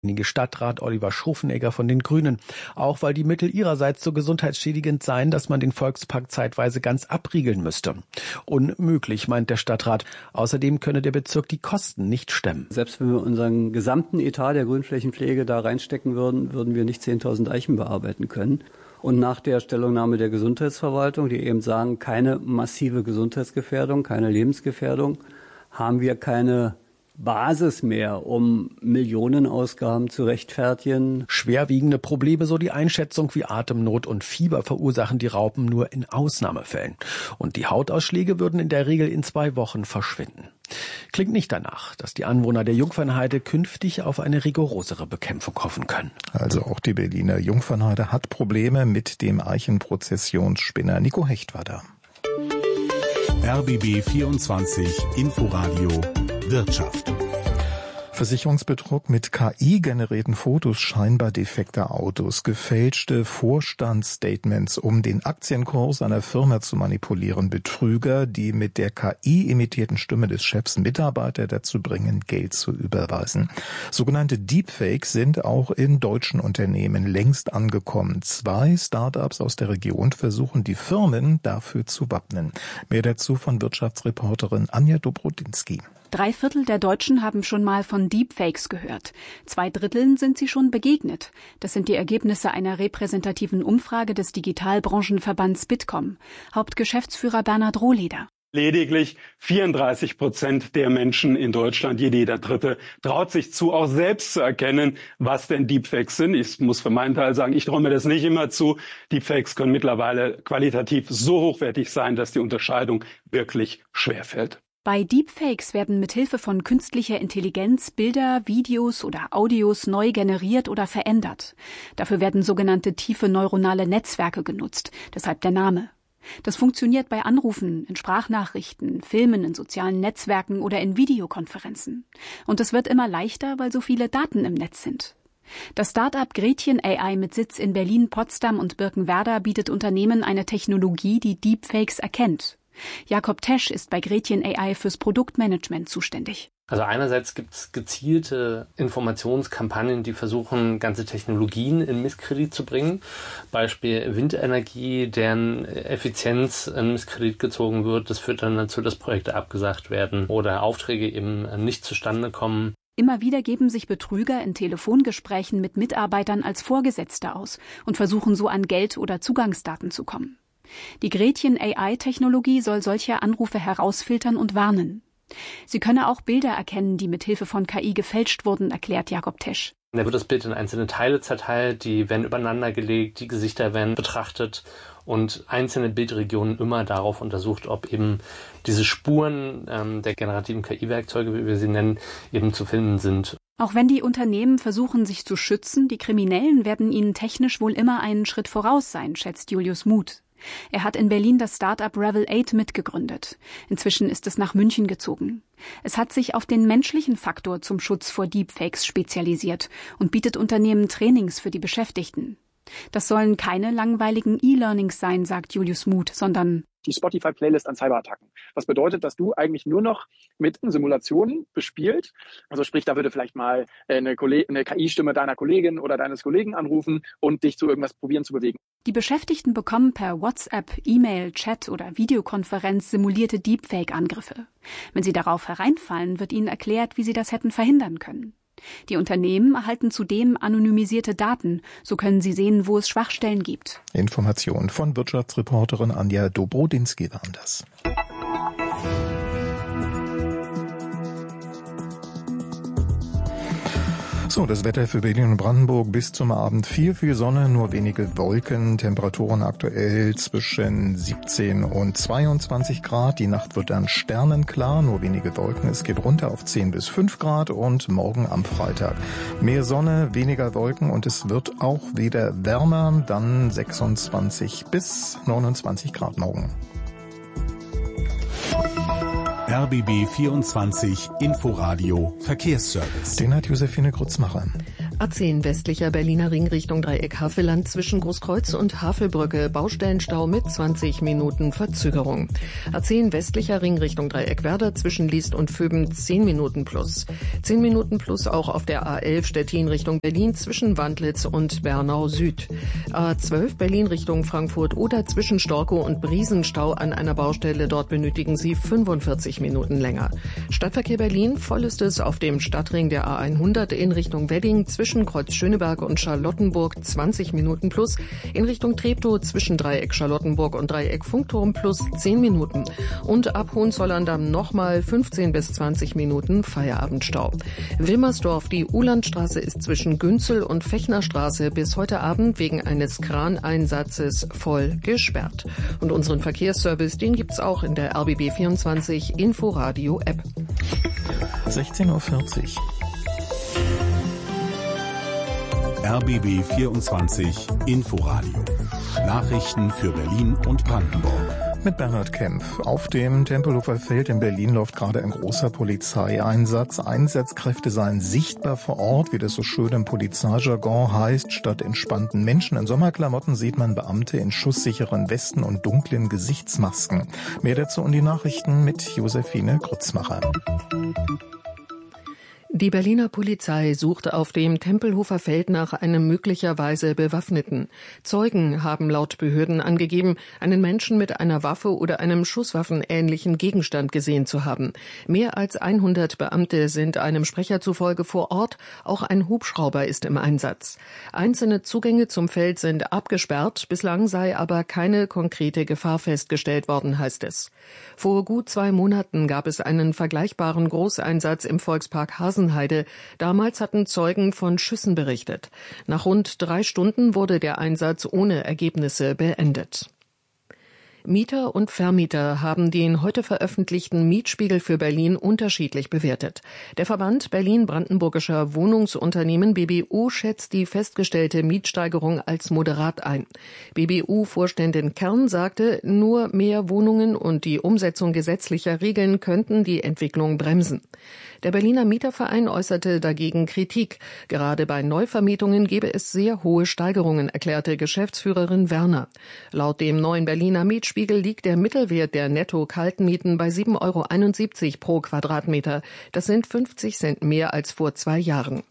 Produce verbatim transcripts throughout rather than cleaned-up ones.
Stadtrat Oliver Schofenegger von den Grünen. Auch weil die Mittel ihrerseits so gesundheitsschädigend seien, dass man den Volkspark zeitweise ganz abriegeln müsste. Unmöglich, meint der Stadtrat. Außerdem könne der Bezirk die Kosten nicht stemmen. Selbst wenn wir unseren gesamten Etat der Grünflächenpflege da reinstecken würden, würden wir nicht zehntausend Eichen bearbeiten können. Und nach der Stellungnahme der Gesundheitsverwaltung, die eben sagen, keine massive Gesundheitsgefährdung, keine Lebensgefährdung, haben wir keine Basis mehr, um Millionenausgaben zu rechtfertigen. Schwerwiegende Probleme, so die Einschätzung, wie Atemnot und Fieber verursachen die Raupen nur in Ausnahmefällen. Und die Hautausschläge würden in der Regel in zwei Wochen verschwinden. Klingt nicht danach, dass die Anwohner der Jungfernheide künftig auf eine rigorosere Bekämpfung hoffen können. Also auch die Berliner Jungfernheide hat Probleme mit dem Eichenprozessionsspinner. Nico Hecht war da. R B B vierundzwanzig Inforadio Wirtschaft. Versicherungsbetrug mit K I-generierten Fotos scheinbar defekter Autos, gefälschte Vorstandsstatements, um den Aktienkurs einer Firma zu manipulieren, Betrüger, die mit der K I-imitierten Stimme des Chefs Mitarbeiter dazu bringen, Geld zu überweisen. Sogenannte Deepfakes sind auch in deutschen Unternehmen längst angekommen. Zwei Start-ups aus der Region versuchen, die Firmen dafür zu wappnen. Mehr dazu von Wirtschaftsreporterin Anja Dobrodinsky. Drei Viertel der Deutschen haben schon mal von Deepfakes gehört. Zwei Dritteln sind sie schon begegnet. Das sind die Ergebnisse einer repräsentativen Umfrage des Digitalbranchenverbands Bitkom. Hauptgeschäftsführer Bernhard Rohleder. Lediglich vierunddreißig Prozent der Menschen in Deutschland, jeder Dritte, traut sich zu, auch selbst zu erkennen, was denn Deepfakes sind. Ich muss für meinen Teil sagen, ich traue mir das nicht immer zu. Deepfakes können mittlerweile qualitativ so hochwertig sein, dass die Unterscheidung wirklich schwerfällt. Bei Deepfakes werden mithilfe von künstlicher Intelligenz Bilder, Videos oder Audios neu generiert oder verändert. Dafür werden sogenannte tiefe neuronale Netzwerke genutzt, deshalb der Name. Das funktioniert bei Anrufen, in Sprachnachrichten, Filmen, in sozialen Netzwerken oder in Videokonferenzen. Und es wird immer leichter, weil so viele Daten im Netz sind. Das Start-up Gretchen A I mit Sitz in Berlin, Potsdam und Birkenwerder bietet Unternehmen eine Technologie, die Deepfakes erkennt. Jakob Tesch ist bei Gretchen A I fürs Produktmanagement zuständig. Also einerseits gibt es gezielte Informationskampagnen, die versuchen, ganze Technologien in Misskredit zu bringen. Beispiel Windenergie, deren Effizienz in Misskredit gezogen wird. Das führt dann dazu, dass Projekte abgesagt werden oder Aufträge eben nicht zustande kommen. Immer wieder geben sich Betrüger in Telefongesprächen mit Mitarbeitern als Vorgesetzte aus und versuchen so an Geld oder Zugangsdaten zu kommen. Die Gretchen A I-Technologie soll solche Anrufe herausfiltern und warnen. Sie könne auch Bilder erkennen, die mit Hilfe von K I gefälscht wurden, erklärt Jakob Tesch. Da wird das Bild in einzelne Teile zerteilt, die werden übereinander gelegt, die Gesichter werden betrachtet und einzelne Bildregionen immer darauf untersucht, ob eben diese Spuren ähm, der generativen K I-Werkzeuge, wie wir sie nennen, eben zu finden sind. Auch wenn die Unternehmen versuchen, sich zu schützen, die Kriminellen werden ihnen technisch wohl immer einen Schritt voraus sein, schätzt Julius Muth. Er hat in Berlin das Start-up Revel acht mitgegründet. Inzwischen ist es nach München gezogen. Es hat sich auf den menschlichen Faktor zum Schutz vor Deepfakes spezialisiert und bietet Unternehmen Trainings für die Beschäftigten. Das sollen keine langweiligen E-Learnings sein, sagt Julius Muth, sondern die Spotify-Playlist an Cyberattacken. Was bedeutet, dass du eigentlich nur noch mit Simulationen bespielt, also sprich, da würde vielleicht mal eine, Kolleg- eine K I-Stimme deiner Kollegin oder deines Kollegen anrufen und dich zu irgendwas probieren zu bewegen. Die Beschäftigten bekommen per WhatsApp, E-Mail, Chat oder Videokonferenz simulierte Deepfake-Angriffe. Wenn sie darauf hereinfallen, wird ihnen erklärt, wie sie das hätten verhindern können. Die Unternehmen erhalten zudem anonymisierte Daten, so können sie sehen, wo es Schwachstellen gibt. Informationen von Wirtschaftsreporterin Anja Dobrodinsky waren das. So, das Wetter für Berlin und Brandenburg bis zum Abend. Viel, viel Sonne, nur wenige Wolken. Temperaturen aktuell zwischen siebzehn und zweiundzwanzig Grad. Die Nacht wird dann sternenklar, nur wenige Wolken. Es geht runter auf zehn bis fünf Grad und morgen am Freitag mehr Sonne, weniger Wolken und es wird auch wieder wärmer. Dann sechsundzwanzig bis neunundzwanzig Grad morgen. R B B vierundzwanzig Inforadio Verkehrsservice. Den hat Josephine Grutzmacher. A zehn westlicher Berliner Ring Richtung Dreieck Havelland zwischen Großkreuz und Havelbrücke Baustellenstau mit zwanzig Minuten Verzögerung. A zehn westlicher Ring Richtung Dreieck Werder zwischen Liest und Vöben zehn Minuten plus. zehn Minuten plus auch auf der A elf Stettin Richtung Berlin zwischen Wandlitz und Bernau Süd. A zwölf Berlin Richtung Frankfurt oder zwischen Storkow und Briesenstau an einer Baustelle. Dort benötigen Sie fünfundvierzig Minuten länger. Stadtverkehr Berlin, voll ist es auf dem Stadtring der A hundert in Richtung Wedding zwischen Kreuz Schöneberg und Charlottenburg zwanzig Minuten plus, in Richtung Treptow zwischen Dreieck Charlottenburg und Dreieck Funkturm plus zehn Minuten und ab Hohenzollern-Damm nochmal fünfzehn bis zwanzig Minuten Feierabendstau. Wilmersdorf, die Uhlandstraße ist zwischen Günzel und Fechnerstraße bis heute Abend wegen eines Kraneinsatzes voll gesperrt. Und unseren Verkehrsservice, den gibt's auch in der R B B vierundzwanzig Inforadio App. sechzehn Uhr vierzig. R B B vierundzwanzig Inforadio. Nachrichten für Berlin und Brandenburg. Mit Bernhard Kempf. Auf dem Tempelhofer Feld in Berlin läuft gerade ein großer Polizeieinsatz. Einsatzkräfte seien sichtbar vor Ort, wie das so schön im Polizeijargon heißt. Statt entspannten Menschen in Sommerklamotten sieht man Beamte in schusssicheren Westen und dunklen Gesichtsmasken. Mehr dazu und die Nachrichten mit Josephine Grützmacher. Die Berliner Polizei sucht auf dem Tempelhofer Feld nach einem möglicherweise Bewaffneten. Zeugen haben laut Behörden angegeben, einen Menschen mit einer Waffe oder einem schusswaffenähnlichen Gegenstand gesehen zu haben. Mehr als hundert Beamte sind einem Sprecher zufolge vor Ort. Auch ein Hubschrauber ist im Einsatz. Einzelne Zugänge zum Feld sind abgesperrt. Bislang sei aber keine konkrete Gefahr festgestellt worden, heißt es. Vor gut zwei Monaten gab es einen vergleichbaren Großeinsatz im Volkspark Hasen. Damals hatten Zeugen von Schüssen berichtet. Nach rund drei Stunden wurde der Einsatz ohne Ergebnisse beendet. Mieter und Vermieter haben den heute veröffentlichten Mietspiegel für Berlin unterschiedlich bewertet. Der Verband Berlin-Brandenburgischer Wohnungsunternehmen B B U schätzt die festgestellte Mietsteigerung als moderat ein. B B U-Vorständin Kern sagte, nur mehr Wohnungen und die Umsetzung gesetzlicher Regeln könnten die Entwicklung bremsen. Der Berliner Mieterverein äußerte dagegen Kritik. Gerade bei Neuvermietungen gebe es sehr hohe Steigerungen, erklärte Geschäftsführerin Werner. Laut dem neuen Berliner Mietspiegel liegt der Mittelwert der Netto-Kaltmieten bei sieben Euro einundsiebzig pro Quadratmeter. Das sind fünfzig Cent mehr als vor zwei Jahren.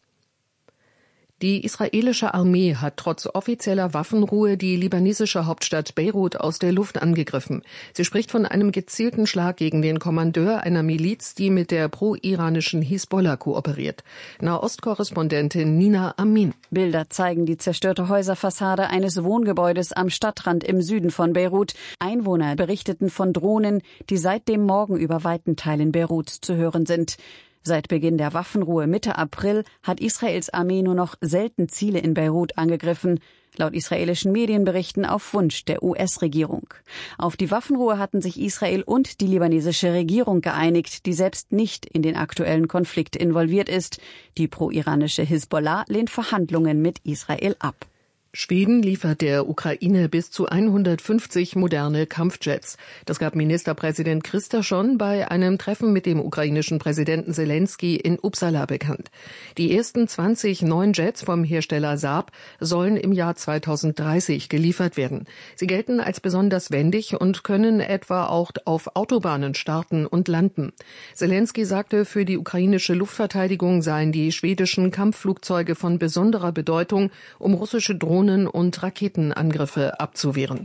Die israelische Armee hat trotz offizieller Waffenruhe die libanesische Hauptstadt Beirut aus der Luft angegriffen. Sie spricht von einem gezielten Schlag gegen den Kommandeur einer Miliz, die mit der pro-iranischen Hisbollah kooperiert. Nahostkorrespondentin Nina Amin. Bilder zeigen die zerstörte Häuserfassade eines Wohngebäudes am Stadtrand im Süden von Beirut. Einwohner berichteten von Drohnen, die seit dem Morgen über weiten Teilen Beiruts zu hören sind. Seit Beginn der Waffenruhe Mitte April hat Israels Armee nur noch selten Ziele in Beirut angegriffen, laut israelischen Medienberichten auf Wunsch der U S-Regierung. Auf die Waffenruhe hatten sich Israel und die libanesische Regierung geeinigt, die selbst nicht in den aktuellen Konflikt involviert ist. Die pro-iranische Hisbollah lehnt Verhandlungen mit Israel ab. Schweden liefert der Ukraine bis zu hundertfünfzig moderne Kampfjets. Das gab Ministerpräsident Kristersson bei einem Treffen mit dem ukrainischen Präsidenten Selensky in Uppsala bekannt. Die ersten zwanzig neuen Jets vom Hersteller Saab sollen im Jahr zweitausenddreißig geliefert werden. Sie gelten als besonders wendig und können etwa auch auf Autobahnen starten und landen. Selensky sagte, für die ukrainische Luftverteidigung seien die schwedischen Kampfflugzeuge von besonderer Bedeutung, um russische Drohnen und Raketenangriffe abzuwehren.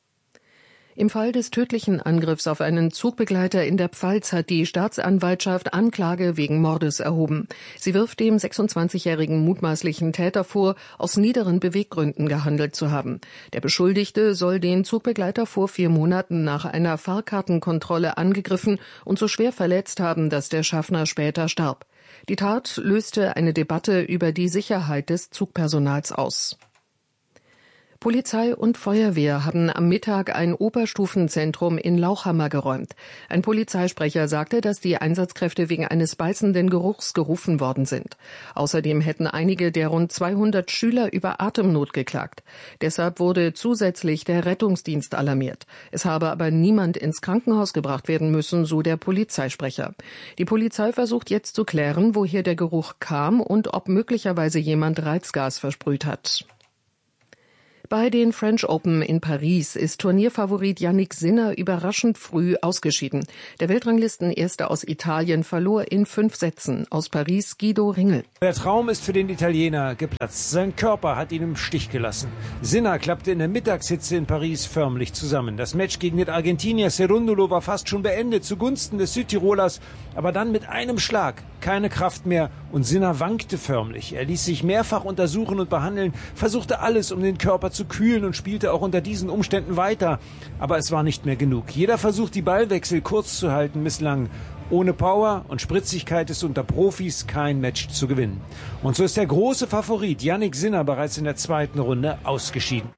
Im Fall des tödlichen Angriffs auf einen Zugbegleiter in der Pfalz hat die Staatsanwaltschaft Anklage wegen Mordes erhoben. Sie wirft dem sechsundzwanzigjährigen mutmaßlichen Täter vor, aus niederen Beweggründen gehandelt zu haben. Der Beschuldigte soll den Zugbegleiter vor vier Monaten nach einer Fahrkartenkontrolle angegriffen und so schwer verletzt haben, dass der Schaffner später starb. Die Tat löste eine Debatte über die Sicherheit des Zugpersonals aus. Polizei und Feuerwehr haben am Mittag ein Oberstufenzentrum in Lauchhammer geräumt. Ein Polizeisprecher sagte, dass die Einsatzkräfte wegen eines beißenden Geruchs gerufen worden sind. Außerdem hätten einige der rund zweihundert Schüler über Atemnot geklagt. Deshalb wurde zusätzlich der Rettungsdienst alarmiert. Es habe aber niemand ins Krankenhaus gebracht werden müssen, so der Polizeisprecher. Die Polizei versucht jetzt zu klären, woher der Geruch kam und ob möglicherweise jemand Reizgas versprüht hat. Bei den French Open in Paris ist Turnierfavorit Jannik Sinner überraschend früh ausgeschieden. Der Weltranglistenerste aus Italien verlor in fünf Sätzen. Aus Paris Guido Ringel. Der Traum ist für den Italiener geplatzt. Sein Körper hat ihn im Stich gelassen. Sinner klappte in der Mittagshitze in Paris förmlich zusammen. Das Match gegen den Argentinier Cerundolo war fast schon beendet zugunsten des Südtirolers. Aber dann mit einem Schlag keine Kraft mehr und Sinner wankte förmlich. Er ließ sich mehrfach untersuchen und behandeln, versuchte alles, um den Körper zu kühlen und spielte auch unter diesen Umständen weiter. Aber es war nicht mehr genug. Jeder Versuch, die Ballwechsel kurz zu halten, misslang. Ohne Power und Spritzigkeit ist unter Profis kein Match zu gewinnen. Und so ist der große Favorit Jannik Sinner bereits in der zweiten Runde ausgeschieden.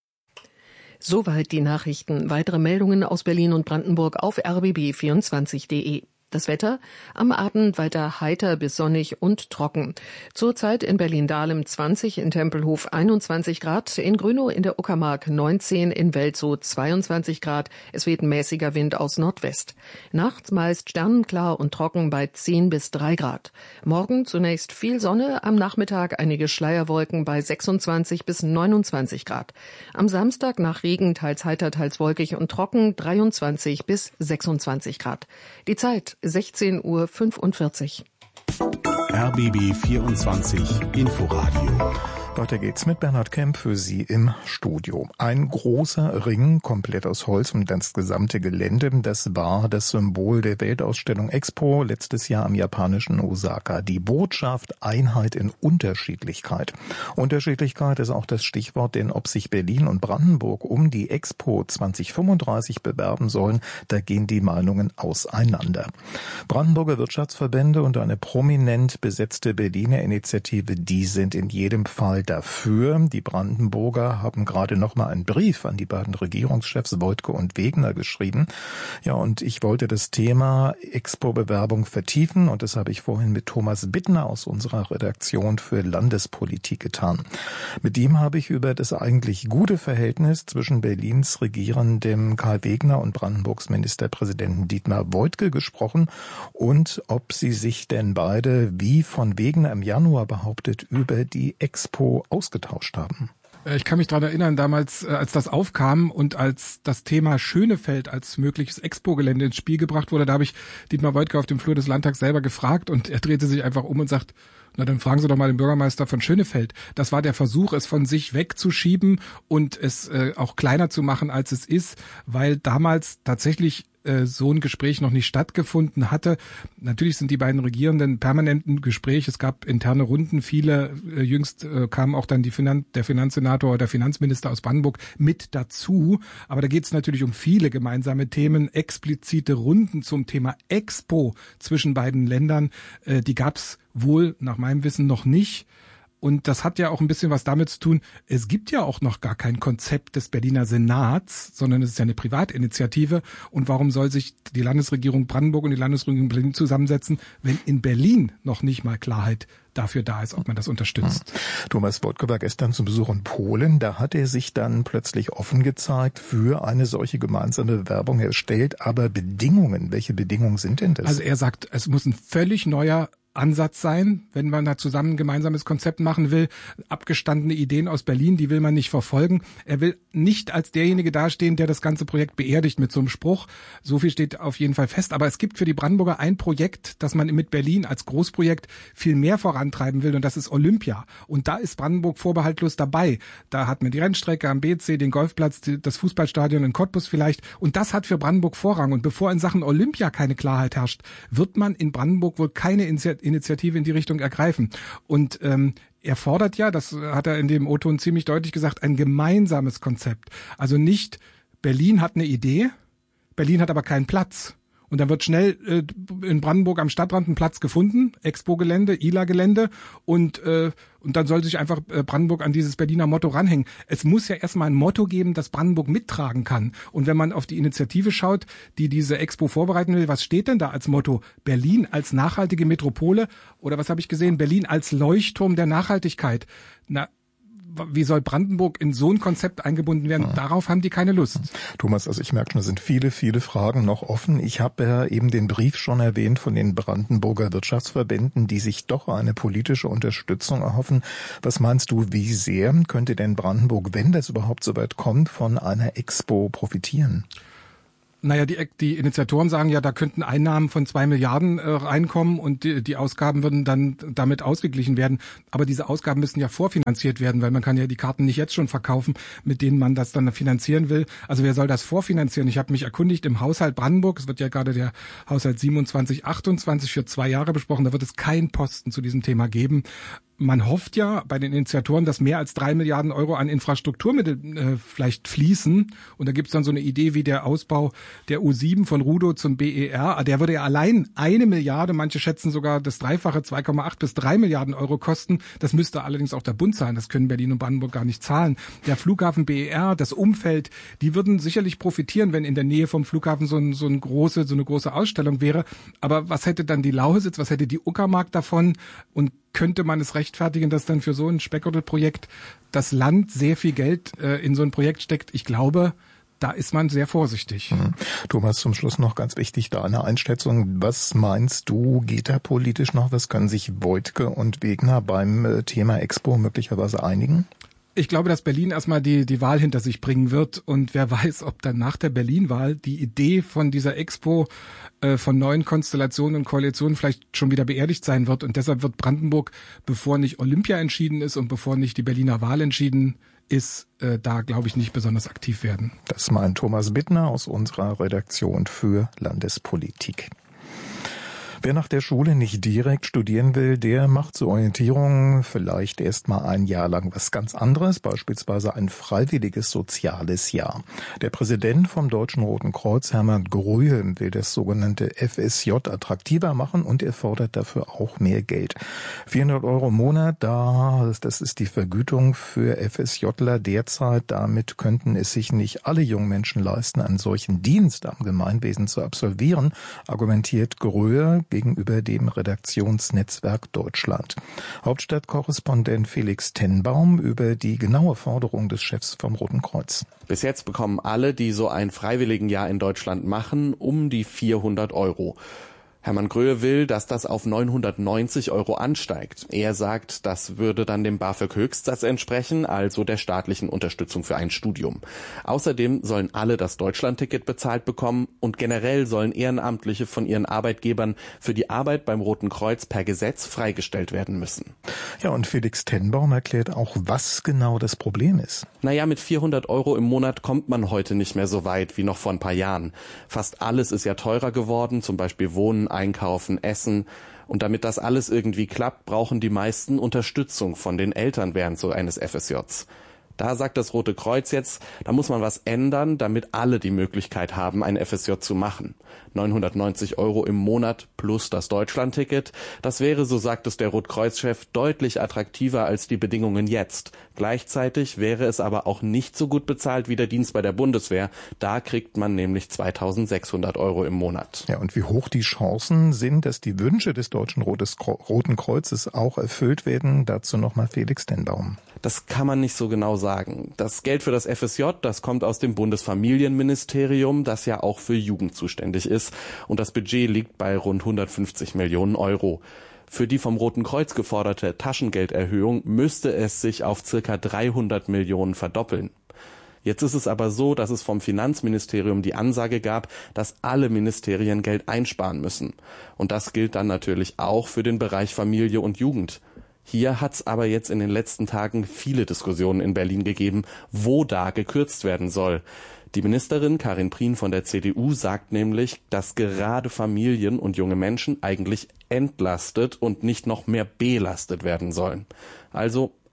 Soweit die Nachrichten. Weitere Meldungen aus Berlin und Brandenburg auf r b b vierundzwanzig punkt de. Das Wetter am Abend weiter heiter bis sonnig und trocken. Zurzeit in Berlin-Dahlem zwanzig, in Tempelhof einundzwanzig Grad, in Grünow in der Uckermark neunzehn, in Welzow zweiundzwanzig Grad. Es weht mäßiger Wind aus Nordwest. Nachts meist sternenklar und trocken bei zehn bis drei Grad. Morgen zunächst viel Sonne, am Nachmittag einige Schleierwolken bei sechsundzwanzig bis neunundzwanzig Grad. Am Samstag nach Regen teils heiter, teils wolkig und trocken dreiundzwanzig bis sechsundzwanzig Grad. Die Zeit sechzehn Uhr fünfundvierzig. R B B vierundzwanzig Inforadio. Weiter geht's mit Bernhard Kemp für Sie im Studio. Ein großer Ring, komplett aus Holz, und das gesamte Gelände, das war das Symbol der Weltausstellung Expo letztes Jahr am japanischen Osaka. Die Botschaft Einheit in Unterschiedlichkeit. Unterschiedlichkeit ist auch das Stichwort, denn ob sich Berlin und Brandenburg um die Expo zwanzig fünfunddreißig bewerben sollen, da gehen die Meinungen auseinander. Brandenburger Wirtschaftsverbände und eine prominent besetzte Berliner Initiative, die sind in jedem Fall dafür. Die Brandenburger haben gerade noch mal einen Brief an die beiden Regierungschefs Woidke und Wegner geschrieben. Ja, und ich wollte das Thema Expo-Bewerbung vertiefen und das habe ich vorhin mit Thomas Bittner aus unserer Redaktion für Landespolitik getan. Mit ihm habe ich über das eigentlich gute Verhältnis zwischen Berlins regierendem Karl Wegner und Brandenburgs Ministerpräsidenten Dietmar Woidke gesprochen und ob sie sich denn beide, wie von Wegner im Januar behauptet, über die Expo ausgetauscht haben. Ich kann mich daran erinnern, damals, als das aufkam und als das Thema Schönefeld als mögliches Expo-Gelände ins Spiel gebracht wurde, da habe ich Dietmar Woidke auf dem Flur des Landtags selber gefragt und er drehte sich einfach um und sagt, na dann fragen Sie doch mal den Bürgermeister von Schönefeld. Das war der Versuch, es von sich wegzuschieben und es äh, auch kleiner zu machen, als es ist, weil damals tatsächlich so ein Gespräch noch nicht stattgefunden hatte. Natürlich sind die beiden Regierenden permanent im Gespräch. Es gab interne Runden. Viele, äh, jüngst äh, kam auch dann die Finan- der Finanzsenator oder der Finanzminister aus Brandenburg mit dazu. Aber da geht es natürlich um viele gemeinsame Themen, explizite Runden zum Thema Expo zwischen beiden Ländern. Äh, die gab es wohl nach meinem Wissen noch nicht. Und das hat ja auch ein bisschen was damit zu tun, es gibt ja auch noch gar kein Konzept des Berliner Senats, sondern es ist ja eine Privatinitiative. Und warum soll sich die Landesregierung Brandenburg und die Landesregierung Berlin zusammensetzen, wenn in Berlin noch nicht mal Klarheit dafür da ist, ob man das unterstützt? Thomas Woidke war gestern zu Besuch in Polen. Da hat er sich dann plötzlich offen gezeigt für eine solche gemeinsame Bewerbung. Er stellt aber Bedingungen. Welche Bedingungen sind denn das? Also er sagt, es muss ein völlig neuer Ansatz sein, wenn man da zusammen ein gemeinsames Konzept machen will. Abgestandene Ideen aus Berlin, die will man nicht verfolgen. Er will nicht als derjenige dastehen, der das ganze Projekt beerdigt mit so einem Spruch. So viel steht auf jeden Fall fest. Aber es gibt für die Brandenburger ein Projekt, das man mit Berlin als Großprojekt viel mehr vorantreiben will, und das ist Olympia. Und da ist Brandenburg vorbehaltlos dabei. Da hat man die Rennstrecke am B C, den Golfplatz, das Fußballstadion in Cottbus vielleicht. Und das hat für Brandenburg Vorrang. Und bevor in Sachen Olympia keine Klarheit herrscht, wird man in Brandenburg wohl keine Initiative Initiative in die Richtung ergreifen. Und ähm, er fordert ja, das hat er in dem O-Ton ziemlich deutlich gesagt, ein gemeinsames Konzept. Also nicht Berlin hat eine Idee, Berlin hat aber keinen Platz. Und dann wird schnell äh, in Brandenburg am Stadtrand ein Platz gefunden, Expo-Gelände, I L A-Gelände und äh, und dann soll sich einfach Brandenburg an dieses Berliner Motto ranhängen. Es muss ja erstmal ein Motto geben, das Brandenburg mittragen kann. Und wenn man auf die Initiative schaut, die diese Expo vorbereiten will, was steht denn da als Motto? Berlin als nachhaltige Metropole oder was habe ich gesehen? Berlin als Leuchtturm der Nachhaltigkeit. Na, wie soll Brandenburg in so ein Konzept eingebunden werden? Ja. Darauf haben die keine Lust. Thomas, also ich merke schon, es sind viele, viele Fragen noch offen. Ich habe ja eben den Brief schon erwähnt von den Brandenburger Wirtschaftsverbänden, die sich doch eine politische Unterstützung erhoffen. Was meinst du, wie sehr könnte denn Brandenburg, wenn das überhaupt so weit kommt, von einer Expo profitieren? Naja, die, die Initiatoren sagen ja, da könnten Einnahmen von zwei Milliarden äh, reinkommen und die, die Ausgaben würden dann damit ausgeglichen werden. Aber diese Ausgaben müssen ja vorfinanziert werden, weil man kann ja die Karten nicht jetzt schon verkaufen, mit denen man das dann finanzieren will. Also wer soll das vorfinanzieren? Ich habe mich erkundigt, im Haushalt Brandenburg, es wird ja gerade der Haushalt siebenundzwanzig, achtundzwanzig für zwei Jahre besprochen, da wird es keinen Posten zu diesem Thema geben. Man hofft ja bei den Initiatoren, dass mehr als drei Milliarden Euro an Infrastrukturmitteln äh, vielleicht fließen. Und da gibt's dann so eine Idee wie der Ausbau der U sieben von Rudow zum B E R. Der würde ja allein eine Milliarde, manche schätzen sogar das Dreifache, zwei Komma acht bis drei Milliarden Euro kosten. Das müsste allerdings auch der Bund zahlen. Das können Berlin und Brandenburg gar nicht zahlen. Der Flughafen B E R, das Umfeld, die würden sicherlich profitieren, wenn in der Nähe vom Flughafen so, ein, so, ein große, so eine große Ausstellung wäre. Aber was hätte dann die Lausitz, was hätte die Uckermark davon? Und könnte man es rechtfertigen, dass dann für so ein Speckgürtelprojekt das Land sehr viel Geld äh, in so ein Projekt steckt? Ich glaube, da ist man sehr vorsichtig. Mhm. Thomas, zum Schluss noch ganz wichtig, deine Einschätzung. Was meinst du, geht da politisch noch? Was können sich Woidke und Wegner beim äh, Thema Expo möglicherweise einigen? Ich glaube, dass Berlin erstmal die, die Wahl hinter sich bringen wird und wer weiß, ob dann nach der Berlin-Wahl die Idee von dieser Expo äh, von neuen Konstellationen und Koalitionen vielleicht schon wieder beerdigt sein wird und deshalb wird Brandenburg, bevor nicht Olympia entschieden ist und bevor nicht die Berliner Wahl entschieden ist, äh, da glaube ich nicht besonders aktiv werden. Das meint Thomas Bittner aus unserer Redaktion für Landespolitik. Wer nach der Schule nicht direkt studieren will, der macht zur Orientierung vielleicht erst mal ein Jahr lang was ganz anderes, beispielsweise ein freiwilliges soziales Jahr. Der Präsident vom Deutschen Roten Kreuz, Hermann Gröhe, will das sogenannte F S J attraktiver machen und er fordert dafür auch mehr Geld. vierhundert Euro im Monat, das ist die Vergütung für FSJler derzeit. Damit könnten es sich nicht alle jungen Menschen leisten, einen solchen Dienst am Gemeinwesen zu absolvieren, argumentiert Gröhe gegenüber dem Redaktionsnetzwerk Deutschland. Hauptstadtkorrespondent Felix Tenbaum über die genaue Forderung des Chefs vom Roten Kreuz. Bis jetzt bekommen alle, die so ein Freiwilligenjahr in Deutschland machen, um die vierhundert Euro. Hermann Gröhe will, dass das auf neunhundertneunzig Euro ansteigt. Er sagt, das würde dann dem BAföG-Höchstsatz entsprechen, also der staatlichen Unterstützung für ein Studium. Außerdem sollen alle das Deutschlandticket bezahlt bekommen und generell sollen Ehrenamtliche von ihren Arbeitgebern für die Arbeit beim Roten Kreuz per Gesetz freigestellt werden müssen. Ja, und Felix Tenbaum erklärt auch, was genau das Problem ist. Naja, mit vierhundert Euro im Monat kommt man heute nicht mehr so weit wie noch vor ein paar Jahren. Fast alles ist ja teurer geworden, zum Beispiel Wohnen, Einkaufen, Essen. Und damit das alles irgendwie klappt, brauchen die meisten Unterstützung von den Eltern während so eines F S Js. Da sagt das Rote Kreuz jetzt, da muss man was ändern, damit alle die Möglichkeit haben, ein F S J zu machen. neunhundertneunzig Euro im Monat plus das Deutschlandticket, das wäre, so sagt es der Rotkreuz-Chef, deutlich attraktiver als die Bedingungen jetzt. Gleichzeitig wäre es aber auch nicht so gut bezahlt wie der Dienst bei der Bundeswehr. Da kriegt man nämlich zweitausendsechshundert Euro im Monat. Ja, und wie hoch die Chancen sind, dass die Wünsche des Deutschen Roten Kreuzes auch erfüllt werden, dazu nochmal Felix Tenbaum. Das kann man nicht so genau sagen. Das Geld für das F S J, das kommt aus dem Bundesfamilienministerium, das ja auch für Jugend zuständig ist. Und das Budget liegt bei rund hundertfünfzig Millionen Euro. Für die vom Roten Kreuz geforderte Taschengelderhöhung müsste es sich auf circa dreihundert Millionen verdoppeln. Jetzt ist es aber so, dass es vom Finanzministerium die Ansage gab, dass alle Ministerien Geld einsparen müssen. Und das gilt dann natürlich auch für den Bereich Familie und Jugend. Hier hat's aber jetzt in den letzten Tagen viele Diskussionen in Berlin gegeben, wo da gekürzt werden soll. Die Ministerin Karin Prien von der C D U sagt nämlich, dass gerade Familien und junge Menschen eigentlich entlastet und nicht noch mehr belastet werden sollen. Also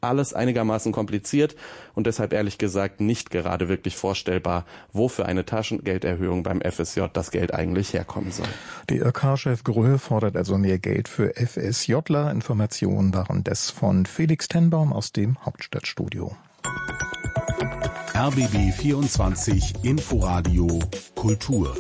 alles einigermaßen kompliziert und deshalb ehrlich gesagt nicht gerade wirklich vorstellbar, wo für eine Taschengelderhöhung beim F S J das Geld eigentlich herkommen soll. D R K-Chef Gröhe fordert also mehr Geld für FSJler. Informationen waren das von Felix Tenbaum aus dem Hauptstadtstudio. R B B vierundzwanzig Inforadio Kultur.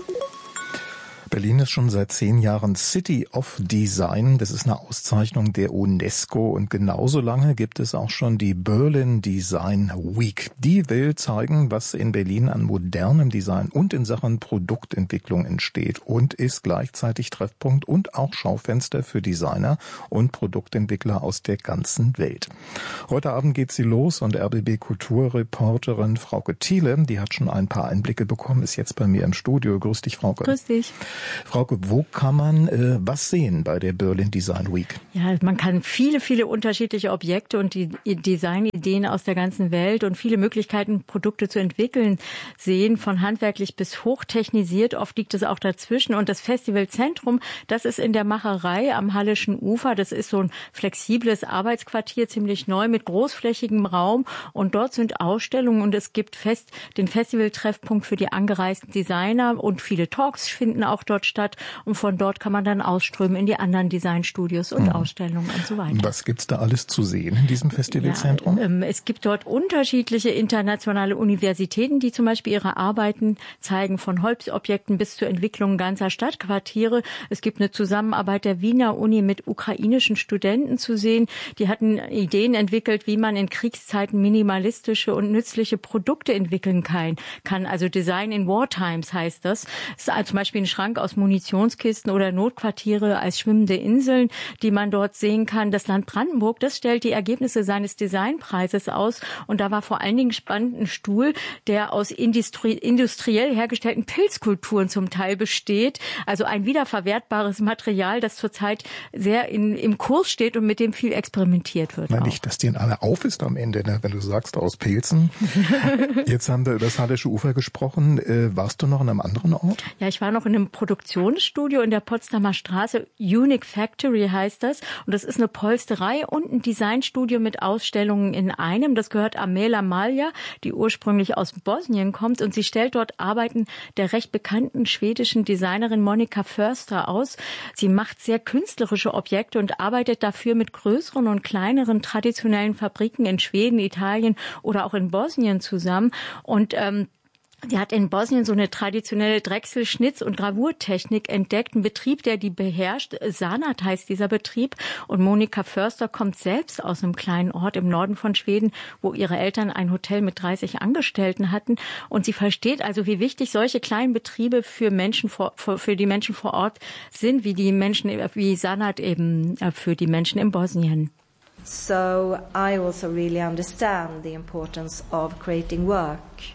Berlin ist schon seit zehn Jahren City of Design. Das ist eine Auszeichnung der UNESCO. Und genauso lange gibt es auch schon die Berlin Design Week. Die will zeigen, was in Berlin an modernem Design und in Sachen Produktentwicklung entsteht und ist gleichzeitig Treffpunkt und auch Schaufenster für Designer und Produktentwickler aus der ganzen Welt. Heute Abend geht sie los und R B B-Kulturreporterin Frauke Thiele, die hat schon ein paar Einblicke bekommen, ist jetzt bei mir im Studio. Grüß dich, Frauke. Grüß dich. Frauke, wo kann man äh, was sehen bei der Berlin Design Week? Ja, man kann viele, viele unterschiedliche Objekte und die Designideen aus der ganzen Welt und viele Möglichkeiten, Produkte zu entwickeln, sehen, von handwerklich bis hochtechnisiert. Oft liegt es auch dazwischen. Und das Festivalzentrum, das ist in der Macherei am Hallischen Ufer. Das ist so ein flexibles Arbeitsquartier, ziemlich neu, mit großflächigem Raum. Und dort sind Ausstellungen und es gibt fest den Festivaltreffpunkt für die angereisten Designer und viele Talks finden auch dort statt und von dort kann man dann ausströmen in die anderen Designstudios und mhm. Ausstellungen und so weiter. Was gibt's da alles zu sehen in diesem Festivalzentrum? Ja, ähm, es gibt dort unterschiedliche internationale Universitäten, die zum Beispiel ihre Arbeiten zeigen, von Holzobjekten bis zur Entwicklung ganzer Stadtquartiere. Es gibt eine Zusammenarbeit der Wiener Uni mit ukrainischen Studenten zu sehen. Die hatten Ideen entwickelt, wie man in Kriegszeiten minimalistische und nützliche Produkte entwickeln kann. kann. Also Design in Wartimes heißt das. Das ist zum Beispiel ein Schrank aus Munitionskisten oder Notquartiere als schwimmende Inseln, die man dort sehen kann. Das Land Brandenburg, das stellt die Ergebnisse seines Designpreises aus. Und da war vor allen Dingen spannend ein Stuhl, der aus industri- industriell hergestellten Pilzkulturen zum Teil besteht. Also ein wiederverwertbares Material, das zurzeit sehr in, im Kurs steht und mit dem viel experimentiert wird. Na, nicht, dass dir alle auf ist am Ende, ne? Wenn du sagst, aus Pilzen. Jetzt haben wir über das Hallische Ufer gesprochen. Äh, warst du noch an einem anderen Ort? Ja, ich war noch in einem Produktionsstudio in der Potsdamer Straße. Unique Factory heißt das. Und das ist eine Polsterei und ein Designstudio mit Ausstellungen in einem. Das gehört Amela Malja, die ursprünglich aus Bosnien kommt. Und sie stellt dort Arbeiten der recht bekannten schwedischen Designerin Monika Förster aus. Sie macht sehr künstlerische Objekte und arbeitet dafür mit größeren und kleineren traditionellen Fabriken in Schweden, Italien oder auch in Bosnien zusammen. Und ähm, Sie hat in Bosnien so eine traditionelle Drechsel-, Schnitz- und Gravurtechnik entdeckt. Ein Betrieb, der die beherrscht. Sanat heißt dieser Betrieb. Und Monika Förster kommt selbst aus einem kleinen Ort im Norden von Schweden, wo ihre Eltern ein Hotel mit dreißig Angestellten hatten. Und sie versteht also, wie wichtig solche kleinen Betriebe für Menschen vor, für die Menschen vor Ort sind, wie die Menschen, wie Sanat eben für die Menschen in Bosnien. So I also really understand the importance of creating work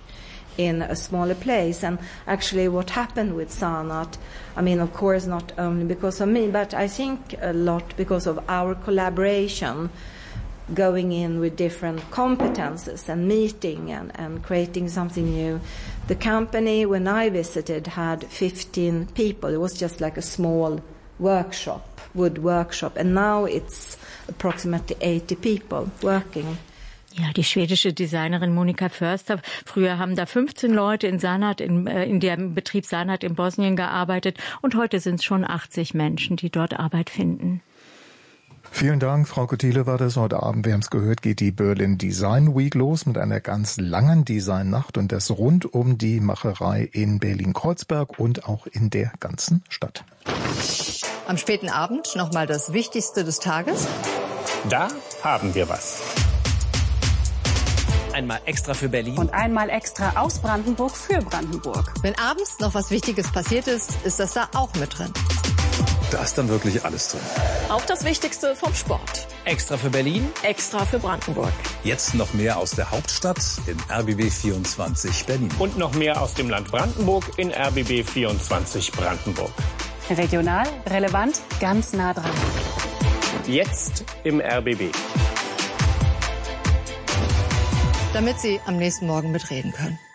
in a smaller place. And actually what happened with Sanat, I mean, of course, not only because of me, but I think a lot because of our collaboration, going in with different competences and meeting and, and creating something new. The company, when I visited, had fifteen people. It was just like a small workshop, wood workshop. And now it's approximately eighty people working. Ja, die schwedische Designerin Monika Förster. Früher haben da fünfzehn Leute in Sanat, in, äh, in dem Betrieb Sanat in Bosnien gearbeitet. Und heute sind es schon achtzig Menschen, die dort Arbeit finden. Vielen Dank, Frauke Thiele war das. Heute Abend, wir haben es gehört, geht die Berlin Design Week los mit einer ganz langen Designnacht und das rund um die Macherei in Berlin-Kreuzberg und auch in der ganzen Stadt. Am späten Abend nochmal das Wichtigste des Tages. Da haben wir was. Einmal extra für Berlin. Und einmal extra aus Brandenburg für Brandenburg. Wenn abends noch was Wichtiges passiert ist, ist das da auch mit drin. Da ist dann wirklich alles drin. Auch das Wichtigste vom Sport. Extra für Berlin. Extra für Brandenburg. Jetzt noch mehr aus der Hauptstadt in R B B vierundzwanzig Berlin. Und noch mehr aus dem Land Brandenburg in R B B vierundzwanzig Brandenburg. Regional, relevant, ganz nah dran. Jetzt im R B B. Damit Sie am nächsten Morgen mitreden können.